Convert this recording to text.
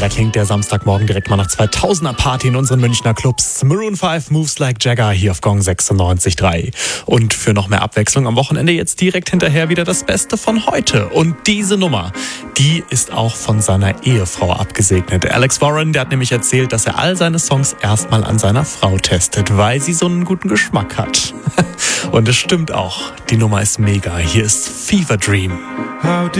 klingt der Samstagmorgen direkt mal nach 2000er Party in unseren Münchner Clubs. Maroon 5 Moves Like Jagger hier auf Gong 96.3. Und für noch mehr Abwechslung am Wochenende jetzt direkt hinterher wieder das Beste von heute. Und diese Nummer, die ist auch von seiner Ehefrau abgesegnet. Alex Warren, der hat nämlich erzählt, dass er all seine Songs erstmal an seiner Frau testet, weil sie so einen guten Geschmack hat. Und es stimmt auch, die Nummer ist mega. Hier ist Fever Dream.